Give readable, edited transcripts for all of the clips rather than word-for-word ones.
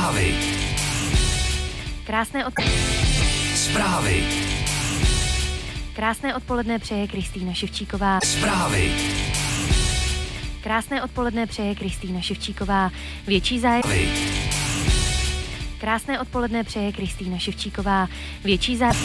Zprávy. Zprávy. Krásné odpoledne přeje Kristýna Ševčíková. Zprávy. Krásné odpoledne přeje Kristýna Ševčíková. Větší zájem. Krásné odpoledne přeje Kristýna Ševčíková. Větší zájem.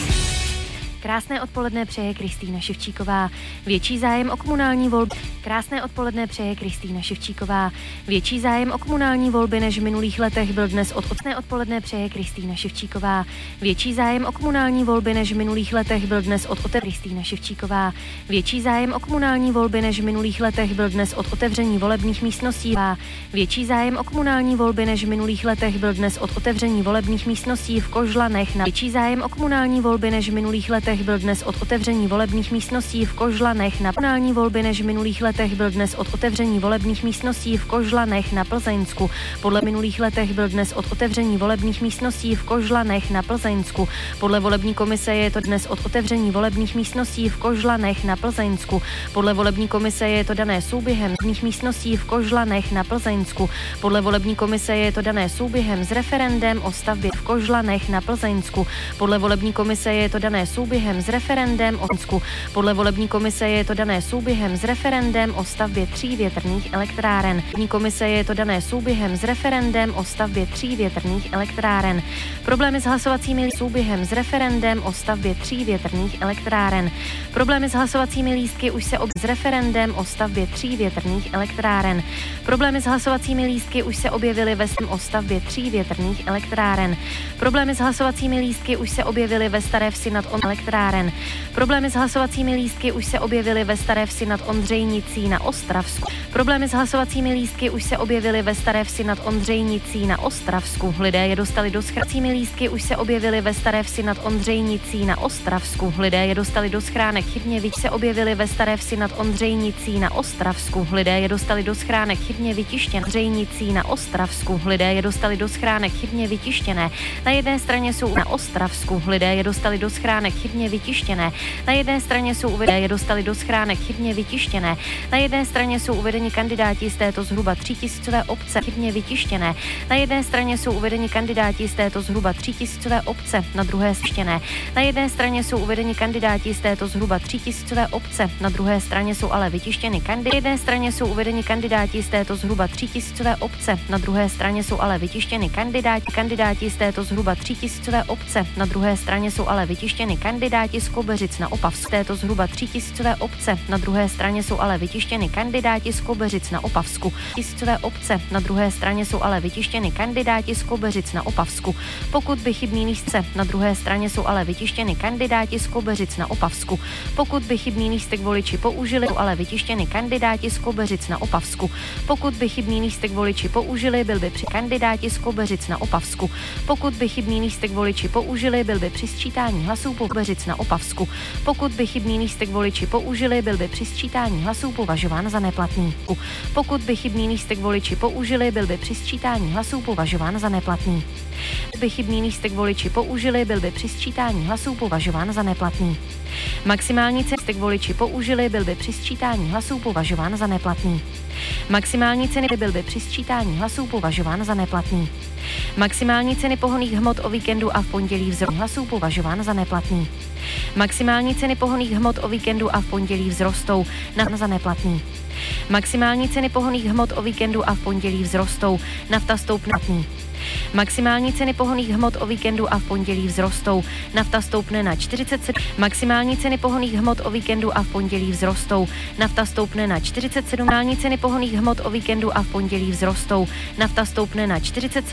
Krásné odpoledne přeje Kristýna Ševčíková. Větší zájem o komunální volby. Krásné odpoledne přeje Kristýna Ševčíková. Větší zájem o komunální volby než v minulých letech byl dnes Krásné odpoledne přeje Kristýna Ševčíková. Větší zájem o komunální volby než v minulých letech byl dnes Kristýna Ševčíková. Větší zájem o komunální volby než v minulých letech byl dnes od otevření volebních místností. Větší zájem o komunální volby než v minulých letech byl dnes od otevření volebních místností v Kožlanech. Větší zájem o komunální volby než v minulých letech byl dnes od otevření volebních místností v Kožlanech na komunální volby než v minulých letech byl dnes od otevření volebních místností v Kožlanech na Plzeňsku. Podle minulých letech byl dnes od otevření volebních místností v Kožlanech na Plzeňsku. Podle volební komise je to dnes od otevření volebních místností v Kožlanech na Plzeňsku. Podle volební komise je to dané souběhem volebních místností v Kožlanech na Plzeňsku. Podle volební komise je to dané souběhem s referendem o stavbě v Kožlanech na Plzeňsku. Podle volební komise je to dané souběhem s referendem o Plzeňsku. Podle volební komise je to dané souběhem s referendem o stavbě 3 větrných elektráren. Volební komise je to dané souběhem s referendem o stavbě 3 větrných elektráren. Problémy s hlasovacími souběhem s referendem o stavbě 3 větrných elektráren. Problémy s hlasovacími lístky už se s referendem o stavbě 3 větrných elektráren. Problémy s hlasovacími lístky už se objevily ve o stavbě 3 větrných elektráren. Problémy s hlasovacími lístky už se objevily ve Staré Vsi nad elektráren. Problémy s hlasovacími lístky už se objevily ve Staré Vsi nad Ondřejnicí na Ostravsku. Problémy s hlasovacími lístky už se objevily ve Staré Vsi nad Ondřejnicí na Ostravsku. Lidé je dostali do schránek. Lístky už se objevily ve Staré Vsi nad Ondřejnicí na Ostravsku. Lidé je dostali do schránek chybně se objevily ve Staré Vsi nad Ondřejnicí na Ostravsku. Lidé je dostali do schránek chybně vytištěné. Ondřejnicí na Ostravsku. Lidé je dostali do schránek chybně vytištěné. Na jedné straně jsou na Ostravsku. Lidé je dostali do schránek chybně vytištěné. Na jedné straně jsou uvedeni je dostali do schránek chybně vytištěné. Na jedné straně jsou uvedeni kandidáti z této zhruba 3000 obce chybně vytištěné. Na jedné straně jsou uvedeni kandidáti z této zhruba 3000 obce, na druhé straně. Na jedné straně jsou uvedeni kandidáti z této zhruba 3000 obce, na druhé straně jsou ale vytištěny kandidáti. Na jedné straně jsou uvedeni kandidáti z této zhruba 3000 obce, na druhé straně jsou ale vytištěny kandidáti z této zhruba 3000 obce, na druhé straně jsou ale vytištěny kandidáti z Kobeřic na Opavsku. Této zhruba 3000 obce, na druhé straně jsou ale vytištěny kandidáti z Kobeřic na Opavsku. 3000 obce, na druhé straně jsou ale vytištěny kandidáti z Kobeřic na Opavsku. Pokud by chybný lístce, na druhé straně jsou ale vytištěny kandidáti z Kobeřic na Opavsku. Pokud by chybný lístek voliči použili, jsou ale vytištěny kandidáti z Kobeřic na Opavsku. Pokud by chybný lístek voliči použili, byl by při kandidáti z Kobeřic na Opavsku. Pokud by chybný lístek voliči použili, byl by při sčítání hlasů Kobeřic na Opavsku. Pokud by chybný lístek voliči použili, byl by při sčítání hlasů považován za neplatný. Pokud by chybný lístek voliči použili, byl by při sčítání hlasů považován za neplatný. By chybný lístek voliči použili, byl by při sčítání hlasů považován za neplatný. Maximální ceny voliči použili, byl by při sčítání hlasů považován za neplatný. Maximální ceny byl by při sčítání hlasů považován za neplatný. Maximální ceny pohonných hmot o víkendu a v pondělí hlasů považován za neplatný. Maximální ceny pohonných hmot o víkendu a v pondělí vzrostou za neplatný. Maximální ceny pohonných hmot o víkendu a v pondělí vzrostou, nafta stoupne. Maximální ceny pohonných hmot o víkendu a v pondělí vzrostou, nafta stoupne na 47. Maximální ceny pohonných hmot o víkendu a v pondělí vzrostou, nafta stoupne na 47. Maximální ceny pohonných hmot o víkendu a v pondělí vzrostou, nafta stoupne na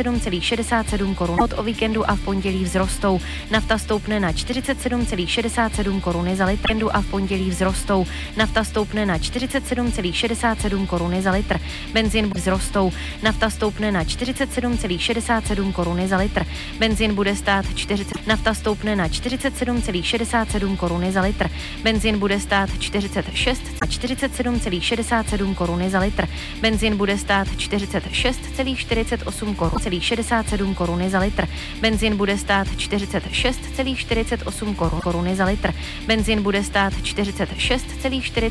47,67 korun. Hmot o víkendu a v pondělí vzrostou, nafta stoupne na 47,67 koruny za litr. A v pondělí vzrostou, nafta stoupne na 47,67 koruny za litr. Benzin vzrostou, nafta stoupne na 47,67 koruny za litr. Benzin bude stát 40. Nafta stoupne na 47,67 koruny za litr. Benzin bude stát 47,67 koruny za litr. Benzin bude stát 46,48 koruny za litr. Benzin bude stát 46,48 koruny za litr. Benzin bude stát 46,48